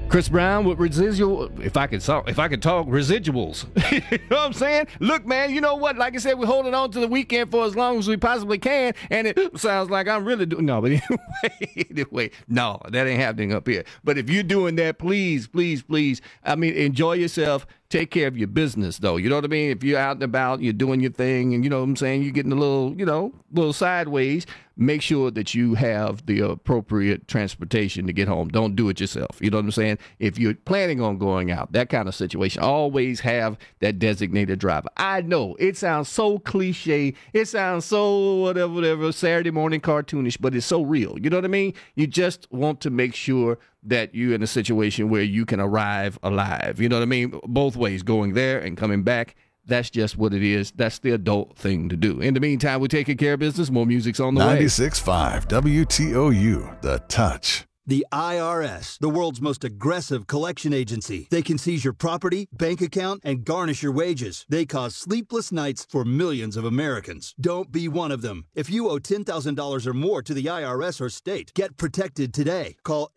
Chris Brown with residual, if I could talk residuals. You know what I'm saying? Look, man, you know what? Like I said, we're holding on to the weekend for as long as we possibly can, and it sounds like I'm really doing, no, but anyway, no, that ain't happening up here. But if you're doing that, please, I mean, enjoy yourself. Take care of your business, though. You know what I mean? If you're out and about, you're doing your thing, and you know what I'm saying, you're getting a little sideways, make sure that you have the appropriate transportation to get home. Don't do it yourself. You know what I'm saying? If you're planning on going out, that kind of situation, always have that designated driver. I know it sounds so cliche. It sounds so whatever, Saturday morning cartoonish, but it's so real. You know what I mean? You just want to make sure that you're in a situation where you can arrive alive. You know what I mean? Both ways, going there and coming back. That's just what it is. That's the adult thing to do. In the meantime, we're taking care of business. More music's on the way. 96.5 WTOU, The Touch. The IRS, the world's most aggressive collection agency. They can seize your property, bank account, and garnish your wages. They cause sleepless nights for millions of Americans. Don't be one of them. If you owe $10,000 or more to the IRS or state, get protected today. Call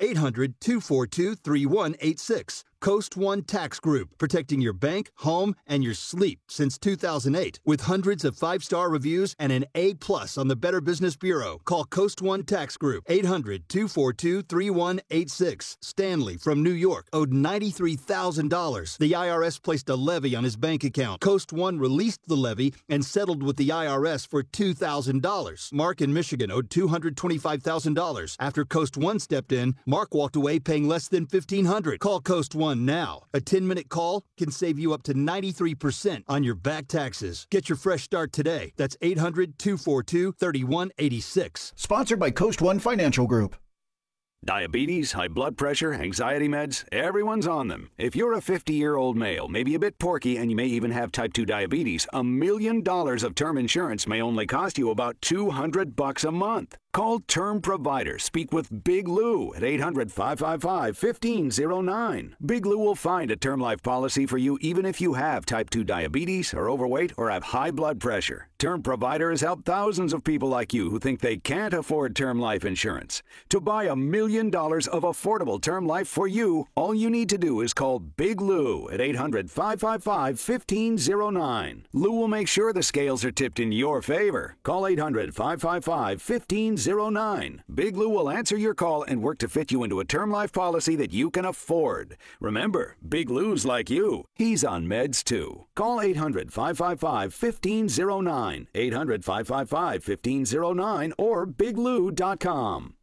800-242-3186. Coast One Tax Group, protecting your bank, home, and your sleep since 2008. With hundreds of 5-star reviews and an A+ on the Better Business Bureau. Call Coast One Tax Group, 800-242-3186. Stanley from New York owed $93,000. The IRS placed a levy on his bank account. Coast One released the levy and settled with the IRS for $2,000. Mark in Michigan owed $225,000. After Coast One stepped in, Mark walked away paying less than $1,500. Call Coast One now. A 10-minute call can save you up to 93% on your back taxes. Get your fresh start today. That's 800-242-3186. Sponsored by Coast One Financial Group. Diabetes, high blood pressure, anxiety meds, everyone's on them. If you're a 50-year-old male, maybe a bit porky, and you may even have type 2 diabetes, $1 million of term insurance may only cost you about $200 a month. Call Term Provider. Speak with Big Lou at 800-555-1509. Big Lou will find a term life policy for you even if you have type 2 diabetes, are overweight, or have high blood pressure. Term Provider has helped thousands of people like you who think they can't afford term life insurance. To buy $1 million of affordable term life for you, all you need to do is call Big Lou at 800-555-1509. Lou will make sure the scales are tipped in your favor. Call 800-555-1509. Big Lou will answer your call and work to fit you into a term life policy that you can afford. Remember, Big Lou's like you. He's on meds too. Call 800-555-1509, 800-555-1509, or biglou.com.